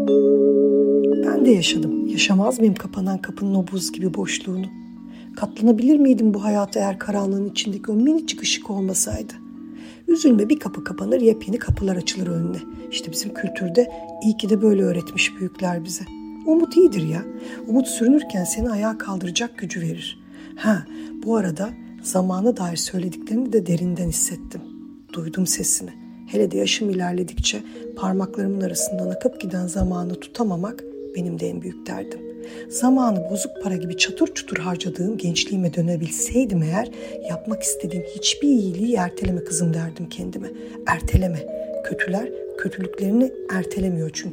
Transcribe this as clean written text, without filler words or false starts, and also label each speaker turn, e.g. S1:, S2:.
S1: Ben de yaşadım. Yaşamaz mıyım kapanan kapının o buz gibi boşluğunu? Katlanabilir miydim bu hayata eğer karanlığın içindeki o minicik ışık olmasaydı? Üzülme, bir kapı kapanır, yepyeni kapılar açılır önüne. İşte bizim kültürde iyi ki de böyle öğretmiş büyükler bize. Umut iyidir ya. Umut sürünürken seni ayağa kaldıracak gücü verir. Bu arada zamana dair söylediklerini de derinden hissettim. Duydum sesini. Hele de yaşım ilerledikçe parmaklarımın arasından akıp giden zamanı tutamamak benim de en büyük derdim. Zamanı bozuk para gibi çatır çutur harcadığım gençliğime dönebilseydim eğer, yapmak istediğim hiçbir iyiliği erteleme kızım derdim kendime. Erteleme. Kötüler kötülüklerini ertelemiyor çünkü.